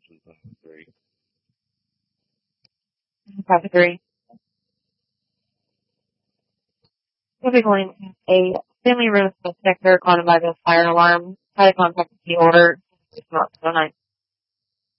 Topic 3. Typically, a family room suspect are caught by the fire alarm. Try to contact the order. It's not so nice.